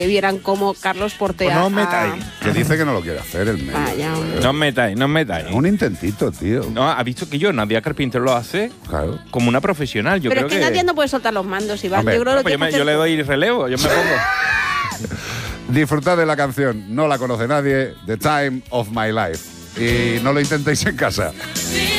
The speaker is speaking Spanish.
que vieran cómo Carlos portea. Pues no os metáis. Que dice que no lo quiere hacer el medio. Vaya, No os metáis, no os metáis. Un intentito, tío. No, ha visto que Nadia Carpintero lo hace Claro. como una profesional. Yo Pero creo es que Nadia no puede soltar los mandos, Iván. Hombre, Yo creo que Pues lo tienes que yo le hacer doy relevo, yo me pongo. Disfrutad de la canción, no la conoce nadie, The Time of My Life. Y no lo intentéis en casa. Sí.